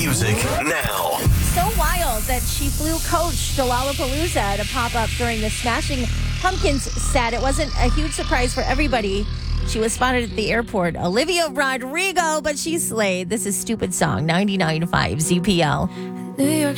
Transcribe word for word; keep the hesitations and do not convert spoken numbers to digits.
music now. So wild that she flew Coach to Lollapalooza to pop up during the Smashing Pumpkins set. It wasn't a huge surprise for everybody. She was spotted at the airport. Olivia Rodrigo, but she slayed. This is Stupid Song, ninety-nine point five Z P L. New York